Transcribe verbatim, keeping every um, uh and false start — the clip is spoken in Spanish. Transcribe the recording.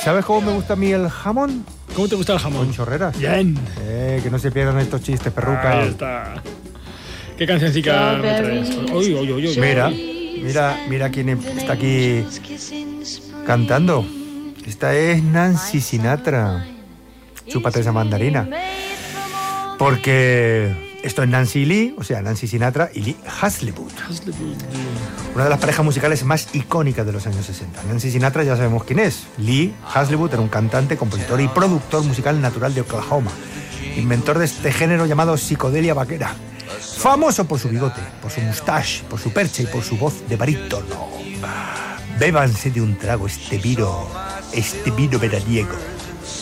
¿Sabes cómo me gusta a mí el jamón? ¿Cómo te gusta el jamón? Con chorreras. Bien. Eh, que no se pierdan estos chistes, perruca. Ahí está. ¿Qué cancioncica me traes? Uy, uy, uy, uy. Mira, mira, mira quién está aquí cantando. Esta es Nancy Sinatra. Chúpate esa mandarina. Porque esto es Nancy Lee, o sea, Nancy Sinatra y Lee Hazlewood. Una de las parejas musicales más icónicas de los años sesenta. Nancy Sinatra ya sabemos quién es. Lee Hazlewood era un cantante, compositor y productor musical natural de Oklahoma. Inventor de este género llamado psicodelia vaquera. Famoso por su bigote, por su mustache, por su percha y por su voz de barítono. Bébanse de un trago este vino, este vino veraniego.